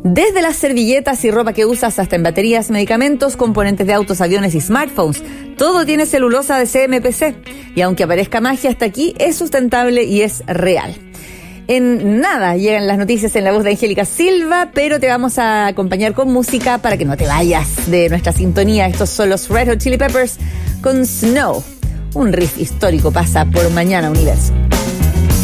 Desde las servilletas y ropa que usas hasta en baterías, medicamentos, componentes de autos, aviones y smartphones, todo tiene celulosa de CMPC. Y aunque aparezca magia hasta aquí, es sustentable y es real. En nada llegan las noticias en la voz de Angélica Silva, pero te vamos a acompañar con música para que no te vayas de nuestra sintonía. Estos son los Red Hot Chili Peppers con Snow. Un riff histórico pasa por Mañana Universo.